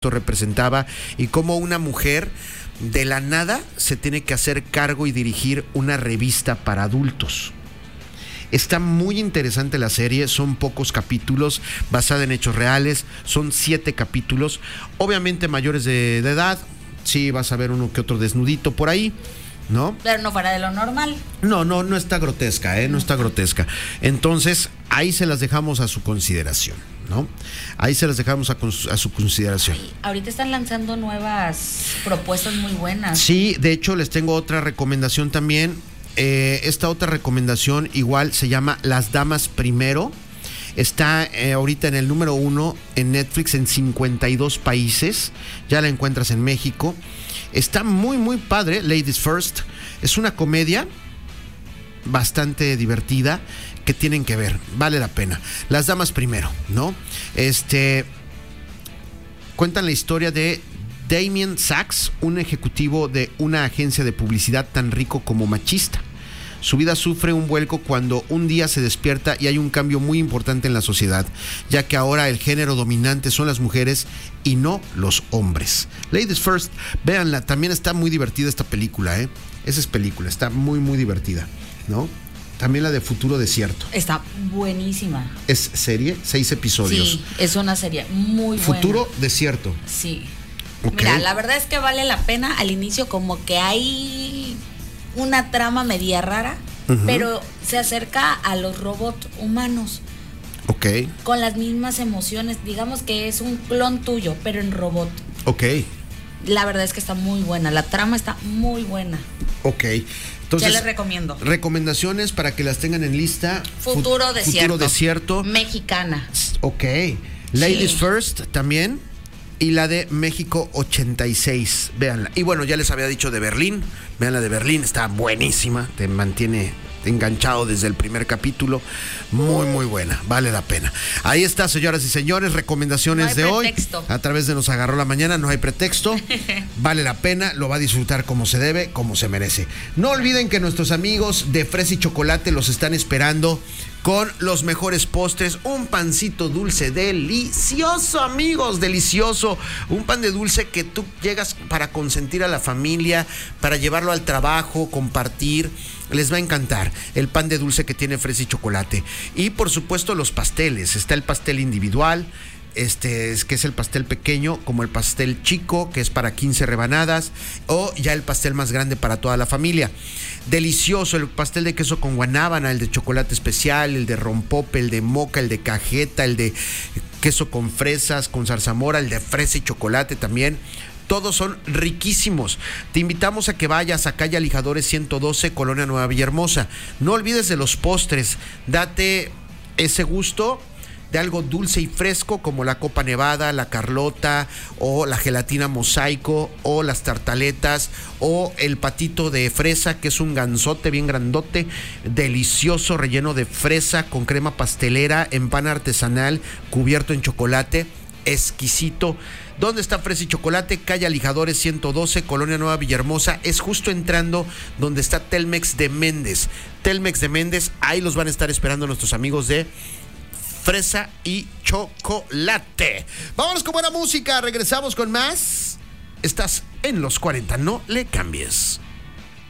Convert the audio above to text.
representaba y cómo una mujer de la nada se tiene que hacer cargo y dirigir una revista para adultos. Está muy interesante la serie, son pocos capítulos, basada en hechos reales, son 7 capítulos, obviamente mayores de edad, sí vas a ver uno que otro desnudito por ahí, ¿no? Pero no fuera de lo normal. No está grotesca, no está grotesca. Entonces, ahí se las dejamos a su consideración, ¿no? Ahí se las dejamos a su consideración. Ay, ahorita están lanzando nuevas propuestas muy buenas. Sí, de hecho les tengo otra recomendación también. Esta otra recomendación igual se llama Las Damas Primero. Está ahorita en el número 1 en Netflix en 52 países. Ya la encuentras en México. Está muy, muy padre, Ladies First. Es una comedia bastante divertida que tienen que ver. Vale la pena. Las Damas Primero, ¿no? Cuentan la historia de Damien Sachs, un ejecutivo de una agencia de publicidad tan rico como machista. Su vida sufre un vuelco cuando un día se despierta y hay un cambio muy importante en la sociedad, ya que ahora el género dominante son las mujeres y no los hombres. Ladies First, véanla, también está muy divertida esta película, Esa es película, está muy, muy divertida, ¿no? También la de Futuro Desierto. Está buenísima. ¿Es serie? 6 episodios. Sí, es una serie muy buena. Futuro Desierto. Sí. Okay. Mira, la verdad es que vale la pena. Al inicio como que hay una trama media rara, pero se acerca a los robots humanos. Ok. Con las mismas emociones. Digamos que es un clon tuyo, pero en robot. Ok. La verdad es que está muy buena. La trama está muy buena. Ok. Entonces, ya les recomiendo. Recomendaciones para que las tengan en lista. Futuro Desierto. Mexicana. Ok. Ladies First también. Y la de México 86, véanla. Y bueno, ya les había dicho de Berlín, vean la de Berlín, está buenísima, te mantiene enganchado desde el primer capítulo, muy muy buena, vale la pena. Ahí está, señoras y señores, recomendaciones de hoy, a través de Nos Agarró la Mañana, no hay pretexto, vale la pena, lo va a disfrutar como se debe, como se merece. No olviden que nuestros amigos de Fresa y Chocolate los están esperando con los mejores postres, un pancito dulce delicioso, amigos, delicioso, un pan de dulce que tú llegas para consentir a la familia, para llevarlo al trabajo, compartir, les va a encantar el pan de dulce que tiene Fresa y Chocolate. Y por supuesto los pasteles, está el pastel individual, que es el pastel pequeño, como el pastel chico, que es para 15 rebanadas, o ya el pastel más grande para toda la familia. Delicioso, el pastel de queso con guanábana, el de chocolate especial, el de rompope, el de moca, el de cajeta, el de queso con fresas, con zarzamora, el de fresa y chocolate también. Todos son riquísimos. Te invitamos a que vayas a calle Alijadores 112, Colonia Nueva Villahermosa. No olvides de los postres. Date ese gusto de algo dulce y fresco como la Copa Nevada, la Carlota o la gelatina mosaico o las tartaletas o el patito de fresa, que es un gansote bien grandote, delicioso, relleno de fresa con crema pastelera en pan artesanal cubierto en chocolate, exquisito. ¿Dónde está Fresa y Chocolate? Calle Alijadores 112, Colonia Nueva Villahermosa. Es justo entrando donde está Telmex de Méndez. Telmex de Méndez, ahí los van a estar esperando nuestros amigos de Fresa y Chocolate. Vámonos con buena música, regresamos con más. Estás en los 40, no le cambies.